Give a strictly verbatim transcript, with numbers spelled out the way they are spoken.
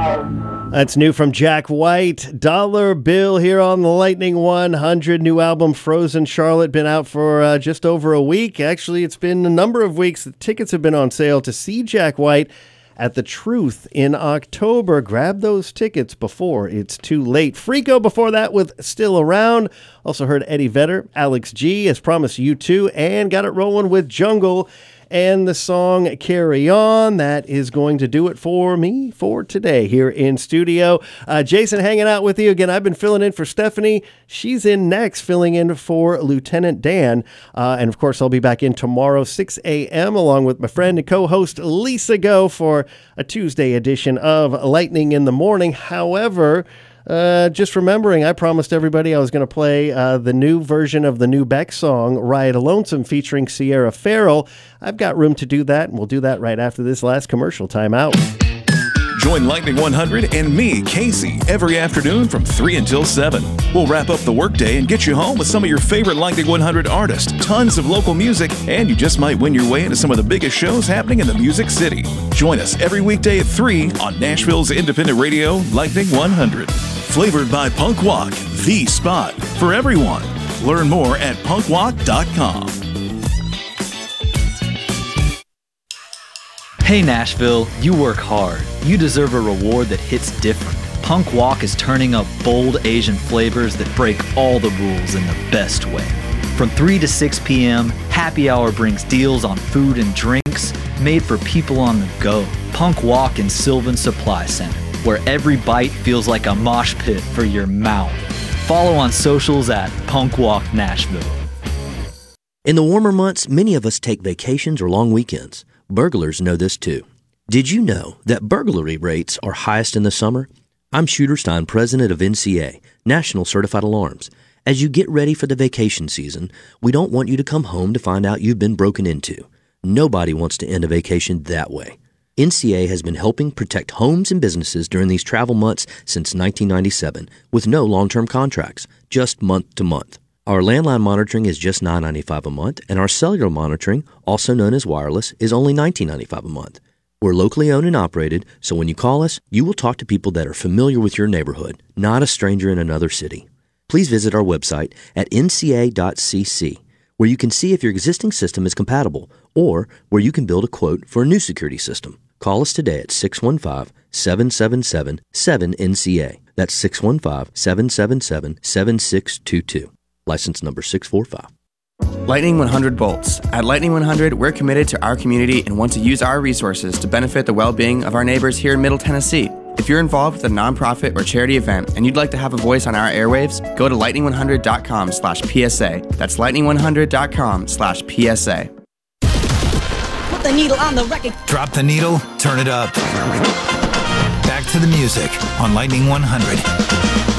That's new from Jack White. Dollar Bill here on the Lightning one hundred. New album, Frozen Charlotte, been out for uh, just over a week. Actually, it's been a number of weeks. The tickets have been on sale to see Jack White at The Truth in October. Grab those tickets before it's too late. Freako before that with Still Around. Also heard Eddie Vedder, Alex G, as promised, U two, and got it rolling with Jungle and the song Carry On. That is going to do it for me for today here in studio. Uh, Jason hanging out with you again. I've been filling in for Stephanie. She's in next, filling in for Lieutenant Dan. Uh, and of course, I'll be back in tomorrow, six a.m., along with my friend and co-host Lisa Go for a Tuesday edition of Lightning in the Morning. However, Uh, just remembering, I promised everybody I was going to play uh, the new version of the new Beck song, Ride Lonesome, featuring Sierra Farrell. I've got room to do that, and we'll do that right after this last commercial time out. Join Lightning one hundred and me, Casey, every afternoon from three until seven. We'll wrap up the workday and get you home with some of your favorite Lightning one hundred artists, tons of local music, and you just might win your way into some of the biggest shows happening in the Music City. Join us every weekday at three on Nashville's independent radio, Lightning one hundred. Flavored by Punk Walk, the spot for everyone. Learn more at punk walk dot com. Hey Nashville, you work hard. You deserve a reward that hits different. Punk Walk is turning up bold Asian flavors that break all the rules in the best way. From three to six p.m., happy hour brings deals on food and drinks made for people on the go. Punk Walk in Sylvan Supply Center, where every bite feels like a mosh pit for your mouth. Follow on socials at Punk Walk Nashville. In the warmer months, many of us take vacations or long weekends. Burglars know this too. Did you know that burglary rates are highest in the summer? I'm Shooter Stein, president of N C A, National Certified Alarms. As you get ready for the vacation season, we don't want you to come home to find out you've been broken into. Nobody wants to end a vacation that way. N C A has been helping protect homes and businesses during these travel months since nineteen ninety-seven, with no long-term contracts, just month to month. Our landline monitoring is just nine dollars and ninety-five cents a month, and our cellular monitoring, also known as wireless, is only nineteen dollars and ninety-five cents a month. We're locally owned and operated, so when you call us, you will talk to people that are familiar with your neighborhood, not a stranger in another city. Please visit our website at N C A dot C C, where you can see if your existing system is compatible, or where you can build a quote for a new security system. Call us today at six one five, seven seven seven, seven N C A. That's six one five, seven seven seven, seven six two two. License number six four five. Lightning one hundred Bolts. At Lightning one hundred, we're committed to our community and want to use our resources to benefit the well-being of our neighbors here in Middle Tennessee. If you're involved with a nonprofit or charity event and you'd like to have a voice on our airwaves, go to lightning one hundred dot com slash P S A. That's lightning one hundred dot com slash P S A. Put the needle on the record. Drop the needle, turn it up. Back to the music on Lightning one hundred.